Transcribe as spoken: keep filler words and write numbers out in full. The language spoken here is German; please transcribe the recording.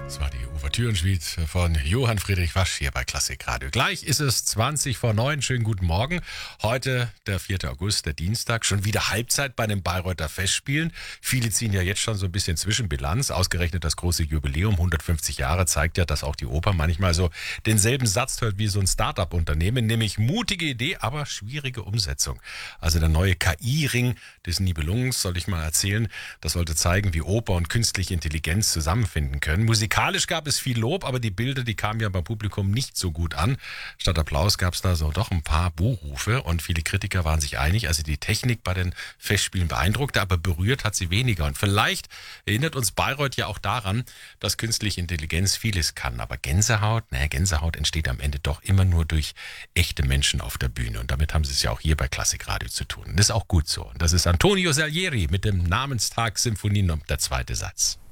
Das war die Ouvertürensuite von Johann Friedrich Wasch hier bei Klassik Radio. Gleich ist es zwanzig vor neun. Schönen guten Morgen. Heute der vierte August, der Dienstag. Schon wieder Halbzeit bei den Bayreuther Festspielen. Viele ziehen ja jetzt schon so ein bisschen Zwischenbilanz. Ausgerechnet das große Jubiläum, hundertfünfzig Jahre, zeigt ja, dass auch die Oper manchmal so denselben Satz hört wie so ein Start-up-Unternehmen. Nämlich mutige Idee, aber schwierige Umsetzung. Also der neue K I-Ring des Nibelungens, soll ich mal erzählen. Das sollte zeigen, wie Oper und künstliche Intelligenz zusammenfinden können. Musikalisch gab es viel Lob, aber die Bilder, die kamen ja beim Publikum nicht so gut an. Statt Applaus gab es da so doch ein paar Buhrufe und viele Kritiker waren sich einig. Also die Technik bei den Festspielen beeindruckte, aber berührt hat sie weniger. Und vielleicht erinnert uns Bayreuth ja auch daran, dass künstliche Intelligenz vieles kann. Aber Gänsehaut, naja, Gänsehaut entsteht am Ende doch immer nur durch echte Menschen auf der Bühne. Und damit haben sie es ja auch hier bei Klassik Radio zu tun. Und das ist auch gut so. Und das ist Antonio Salieri mit dem Namenstag Symphonie, der zweite Satz.